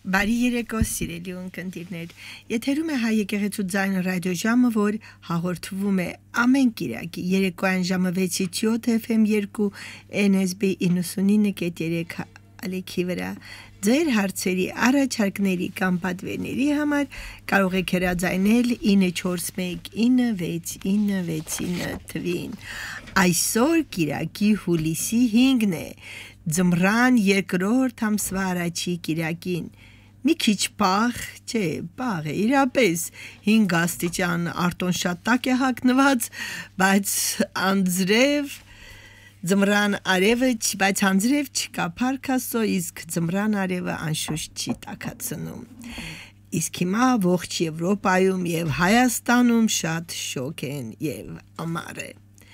Բարի երեկո սիրելի ունկնդիրներ, եթերում է Հայ եկեղեցու ձայնը ռադիոժամը, որ հաղորդվում է ամեն կիրակի երեկոյան ժամը 6-ից 7 FM 2 NSB 99.3 ալիքի վրա։ Ձեր հարցերի առաջարկների կամ պատվերների համար կարող եք հեռարձակել 9419699 թվին։ Այսօր կիրակի հուլիսի 5-ն է, ձմռան 2-րդ ամսվա առաջի կիրակին։ Մի քիչ պաղ, չէ, պաղ է, իրապես 5 աստիճան արտոն շատ տաք է հագնված, բայց անձրև ձմռան արևը, բայց անձրև չկա փառքաստո, իսկ ձմռան արևը անշուշտ չի տաքացնում։ Իսկ հիմա ողջ Եվրոպայում եւ Հայաստանում շատ շոգ են եւ ամառ է։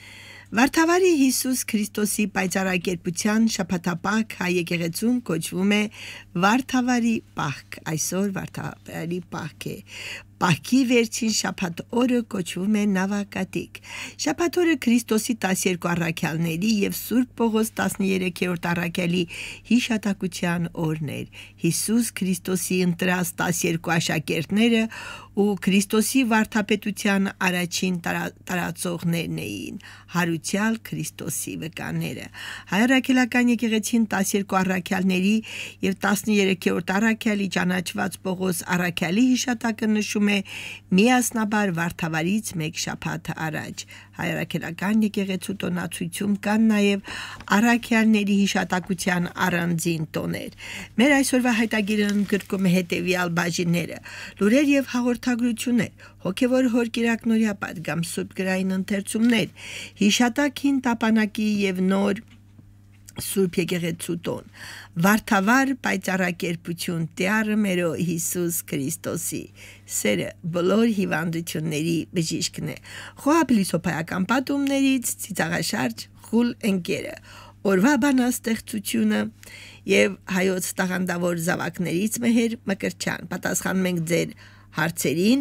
Վարդավարի Հիսուս Քրիստոսի պայծառակերպության շաբաթապահք Հայ եկեղեցում կոչվում է Վարդավարի պահք։ Այսօր Վարդավարի պահք է։ Պահքի վերջին շաբաթ օրը կոչվում է Նավակատիկ։ Շաբաթ օրը Քրիստոսի 12 առաքյալների եւ Սուրբ Պողոս 13-րդ առաքյալի հիշատակության օրն էր։ Հիսուս Քրիստոսի ընտրած 12 աշակերտները ու Քրիստոսի վարդապետության առաջին տարածողներն էին, հարուցյալ Քրիստոսի վկաները։ Հայ առաքելական եկեղեցին 12 առաքյալների եւ 13-րդ առաքյալի ճանաչված Պողոս առաքյալի հիշատակը նշում է միասնաբար Վարդավարից մեկ շաբաթ առաջ։ Հայ առաքելական եկեղեցու տոնացույցում կան նաև առաքյալների հիշատակության առանձին տոներ։ Մեր այսօրվա հայտագիրը ընդգրկում է հետևյալ բաժինները՝ լուրեր եւ հաղորդագրություններ, հոգեվոր հորկիրակնորյա պատգամ սուրբ գրային ընթերցումներ, հիշատակին տապանակի եւ նոր Սուրբ եկեղեցու տոն, Վարդավար պայծառակերպություն Տեառը մերո Հիսուս Քրիստոսի սերը բոլոր հիվանդությունների բժիշկն է։ Խոհապլիսոփայական պատումներից ծիծաղաշարժ խուլ ընկերը, օրվա բանաստեղծությունը եւ հայոց տաղանդավոր զավակներից Մեհեր Մկրտչյան։ Պատասխանում ենք ձեր հարցերին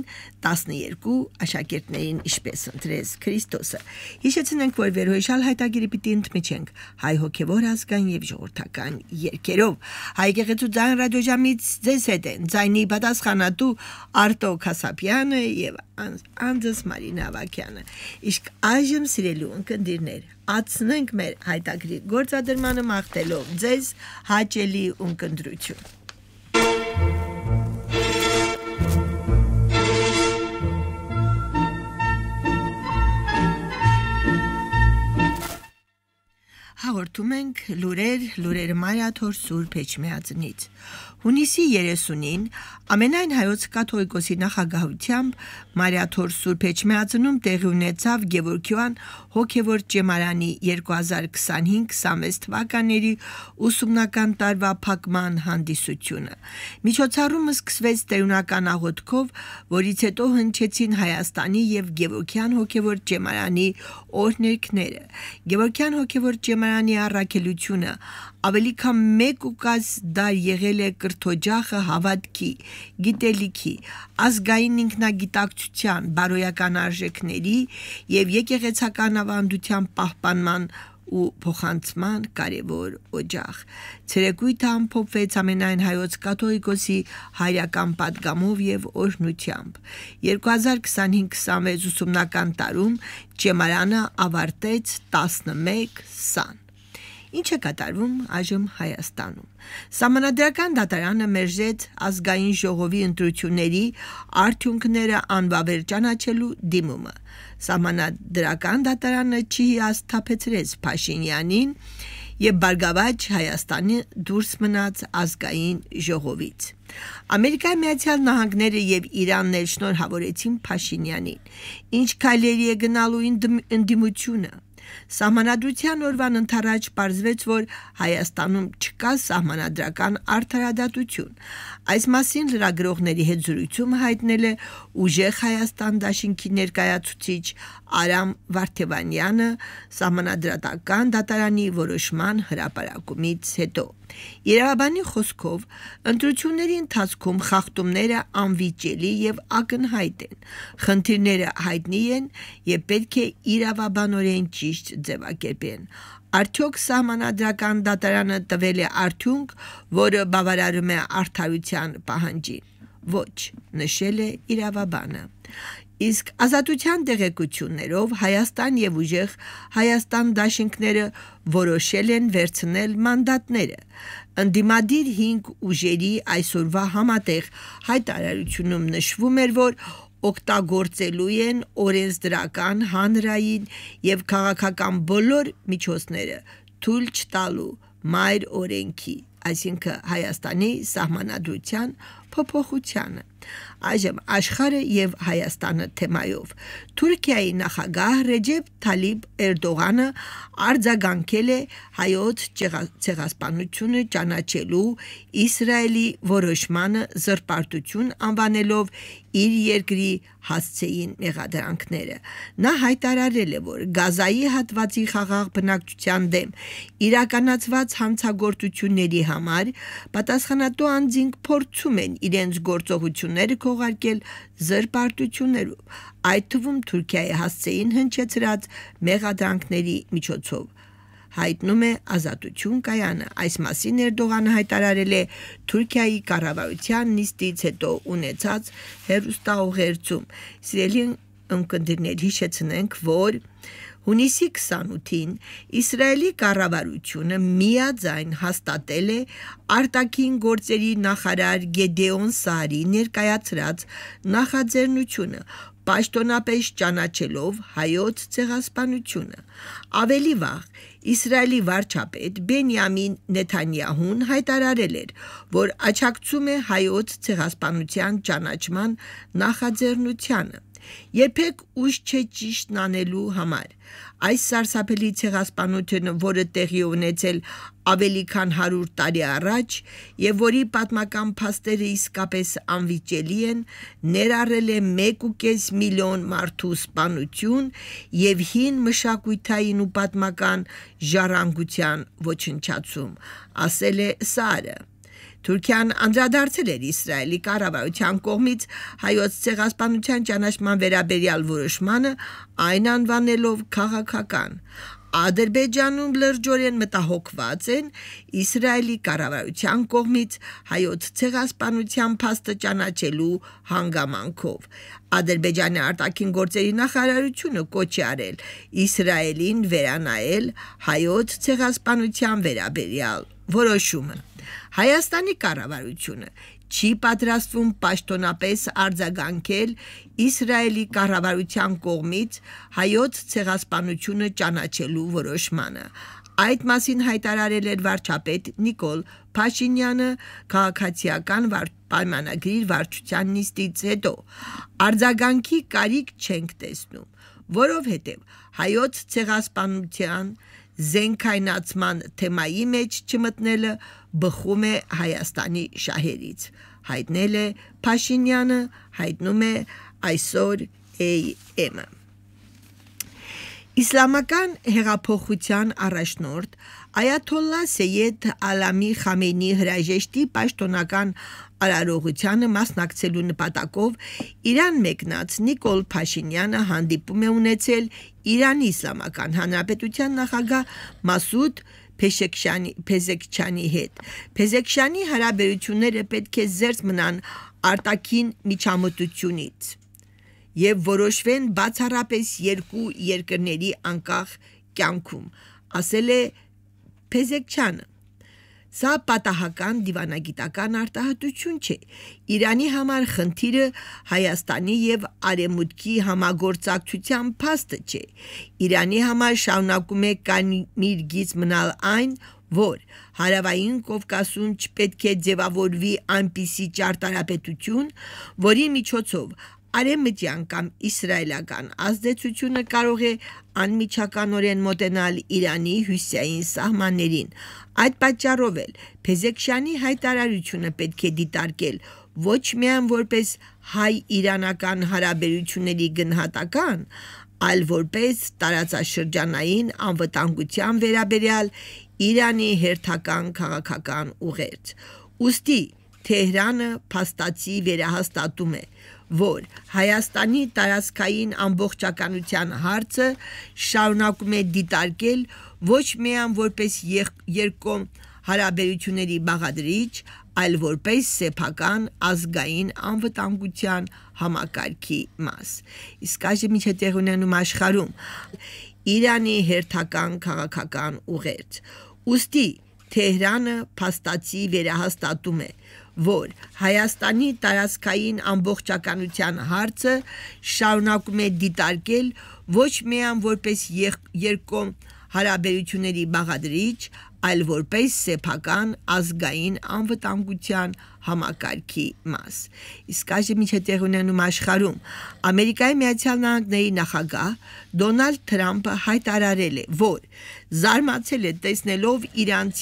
12 աշակերտներին ինչպես ընտրեց Քրիստոսը։ Հիշեցնենք, որ վերհիշալ հայտագիրը պիտի ընդմիջենք հայ հոգևոր ազգային եւ ժողովրդական երգերով։ Հայ եկեղեցու ձայն ռադիոժամից ձեզ հետ են ձայնի պատասխանատու Արտո Քասապյանը եւ անձս Մարինա Ավակյանը։ Իսկ այժմ սիրելի ունկնդիրներ, ացնենք մեր հայտագիրի գործադրմանը մաղթելով ձեզ հաճելի ունկնդրություն։ Հաղորդում ենք լուրեր Մարիաթոր Սուրբ Էջմիածնից։ Հունիսի 30-ին ամենայն հայոց կաթողիկոսի նախագահությամբ Մարիաթոր Սուրբ Էջմիածնում տեղի ունեցավ Գևորգյան հոգևոր ճեմարանի 2025-26 թվականների ուսումնական տարվա փակման հանդիսությունը։ Միջոցառումը սկսվեց տերունական աղոթքով, որից հետո հնչեցին Հայաստանի եւ Գևորգյան հոգևոր ճեմարանի օրհներգները։ Գևորգյան հոգևոր ճեմարանի առաքելությունը ավելի քան 1.5 դար եղել է կրթօջախը հավատքի, գիտելիքի, ազգային ինքնագիտակցության, բարոյական արժեքների եւ եկեղեցական ավանդության պահպանման ու փոխանցման կարևոր օջախ։ Ցերեկույթը ամփոփվեց ամենայն հայոց կաթողիկոսի հայրական պատգամով եւ օրհնությամբ։ 2025-26 ուսումնական տարում ճեմարանը ավարտեց 11 սան։ Ինչ է կատարվում այժմ Հայաստանում։ Սահմանադրական դատարանը մերժեց ազգային ժողովի ընտրությունների արդյունքները անվավեր ճանաչելու դիմումը։ Սահմանադրական դատարանը չի հիասթափեցրեց Փաշինյանին եւ Բարգավաճ Հայաստանի դուրս մնաց ազգային ժողովից։ Ամերիկայի Միացյալ Նահանգները եւ Իրանն էլ շնորհավորեցին Փաշինյանին։ Ինչ քայլերի է գնալու ընդդիմությունը։ Սահմանադրության օրվան ընթരാճ պարզվեց, որ Հայաստանում չկա սահմանադրական արդարադատություն։ Այս մասին լրագրողների հետ զրույցում հայտնել է Ուժեղ Հայաստան դաշինքի ներկայացուցիչ Արամ Վարդևանյանը սահմանադրական դատարանի որոշման հրապարակումից հետո։ Իրավաբանի խոսքով ընտրությունների ընթացքում խախտումները անվիճելի եւ ակնհայտ են։ Խնդիրները հայտնի են եւ պետք է իրավաբանորեն ճիշտ ձևակերպեն։ Արդյոք սահմանադրական դատարանը տվել է արդյունք, որը բավարարում է արդարության պահանջին։ Ոչ, նշել է իրավաբանը։ Իսկ ազատության տեղեկություններով Հայաստան եւ ուժեղ Հայաստան դաշինքները որոշել են վերցնել մանդատները։ Ընդդիմադիր 5 ուժերի այսօրվա համատեղ հայտարարությունում նշվում էր, որ օգտագործելու են օրենսդրական, հանրային եւ քաղաքական բոլոր միջոցները թույլ չտալու մայր օրենքի, այսինքն Հայաստանի սահմանադրության փոփոխությանը։ Այժմ աշխարհը եւ Հայաստանը թեմայով Թուրքիայի նախագահ Ռեջեփ Թալիբ Էրդողանը արձագանքել է հայոց ցեղասպանությունը ճանաչելու Իսրայելի որոշմանը զրպարտություն անվանելով իր երկրի հասցեին մեղադրանքները։ Նա հայտարարել է, որ Գազայի հատվածի խաղաղ բնակչության դեմ իրականացված հանցագործությունների համար պատասխանատու անձինք փորձում են իրենց գործողությունները քողարկել զրպարտություններով, այդ թվում Թուրքիայի հասցեին հնչեցրած մեղադրանքների միջոցով։ Հայտնում է Ազատություն կայանը։ Այս մասին Էրդողանը հայտարարել է Թուրքիայի կառավարության նիստից հետո ունեցած հեռուստաուղերձում։ Սիրելի ունկնդիրներ, հիշեցնենք, որ հունիսի 28-ին Իսրայելի կառավարությունը միաձայն հաստատել է արտաքին գործերի նախարար Գեդեոն Սարի ներկայացրած նախաձեռնությունը պաշտոնապես ճանաչելով հայոց ցեղասպանությունը։ Ավելի վաղ Իսրայելի վարչապետ Բենյամին Նեթանյահուն հայտարարել էր, որ աջակցում է հայոց ցեղասպանության ճանաչման նախաձեռնությանը։ Երբեք ուշ չէ ճիշտն անելու համար։ Այս սարսափելի ցեղասպանությունը, որը տեղի ունեցել ավելի քան 100 տարի առաջ եւ որի պատմական փաստերը իսկապես անվիճելի են, ներառել է 1.5 միլիոն մարդու սպանություն եւ հին մշակութային ու պատմական ժառանգության ոչնչացում, ասել է Սարը։ Թուրքիան անդրադարձել էր Իսրայելի կառավարության կողմից հայոց ցեղասպանության ճանաչման վերաբերյալ որոշմանը, այն անվանելով քաղաքական։ Ադրբեջանում լրջորեն մտահոգված են Իսրայելի կառավարության կողմից հայոց ցեղասպանության փաստը ճանաչելու հանգամանքով։ Ադրբեջանի արտաքին գործերի նախարարությունը կոչ է արել Իսրայելին վերանայել հայոց ցեղասպանության վերաբերյալ որոշումը։ Հայաստանի կառավարությունը չի պատրաստվում պաշտոնապես արձագանքել Իսրայելի կառավարության կողմից հայոց ցեղասպանությունը ճանաչելու որոշմանը։ Այդ մասին հայտարարել էր վարչապետ Նիկոլ Փաշինյանը քաղաքացիական պայմանագրի վարչության նիստից հետո։ Արձագանքի կարիք չենք տեսնում, որովհետև հայոց ցեղասպանության զենքայնացման թեմայի մեջ չմտնելը բխում է Հայաստանի շահերից, հայտնել է Փաշինյանը, հայտնում է այսօր AM-ը։ Իսլամական հեղափոխության առաջնորդ Այաթոլլա Սեյեդ Ալամի Խամենեի հրաժեշտի պաշտոնական արարողությանը մասնակցելու նպատակով Իրան մեկնած Նիկոլ Փաշինյանը հանդիպում է ունեցել Իրանի Իսլամական Հանրապետության նախագահ Մասուդ Փեզեքչյանի հետ։ Փեզեքչյանի հարաբերությունները պետք է զերծ մնան արտաքին միջամտությունից եւ որոշվեն բացառապես երկու երկրների անկախ կյանքում, ասել է Փեզեքչյանը։ Սա պատահական դիվանագիտական արտահայտություն չէ։ Իրանի համար խնդիրը Հայաստանի եւ Արևմուտքի համագործակցության փաստը չէ։ Իրանի համար շարունակում է կարմիր գիծ մնալ այն, որ Հարավային Կովկասում չպետք է ձևավորվի այնպիսի ճարտարապետություն, որի միջոցով արևմտյան կամ իսրայելական ազդեցությունը կարող է անմիջականորեն մոտենալ Իրանի հյուսիսային սահմաններին։ Այդ պատճառով էլ Փեզեքչյանի հայտարարությունը պետք է դիտարկել ոչ միայն որպես հայ-իրանական հարաբերությունների գնահատական, այլ որպես տարածաշրջանային անվտանգության վերաբերյալ Իրանի հերթական քաղաքական ուղերձ։ Ուստի Թեհրանը փաստացի վերահաստատում է, որ Հայաստանի տարածքային ամբողջականության հարցը շարունակում է դիտարկել ոչ միայն որպես երկկողմ հարաբերությունների բաղադրիչ, այլ որպես սեփական ազգային անվտանգության համակարգի մաս։ Իսկ այժմ ինչ է տեղի ունենում աշխարհում։ Իրանի հերթական քաղաքական ուղերձ։ Ուստի Թեհրանը փաստացի վերահաստատում է, որ Հայաստանի տարածքային ամբողջականության հարցը շարունակում է դիտարկել ոչ միայն որպես երկկողմ հարաբերությունների բաղադրիչ, այլ որպես սեփական ազգային անվտանգության համակարգի մաս։ Իսկ այժմ ինչ է տեղի ունենում աշխարհում։ Ամերիկայի Միացյալ Նահանգների նախագահ Դոնալդ Թրամփը հայտարարել է, որ զարմացել է տեսնելով իրանցի